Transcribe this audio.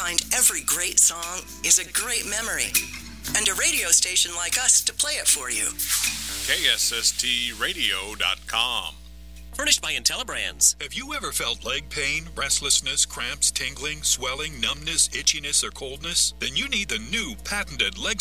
behind every great song is a great memory, and a radio station like us to play it for you. KSSTradio.com. Furnished by IntelliBrands. Have you ever felt leg pain, restlessness, cramps, tingling, swelling, numbness, itchiness, or coldness? Then you need the new patented leg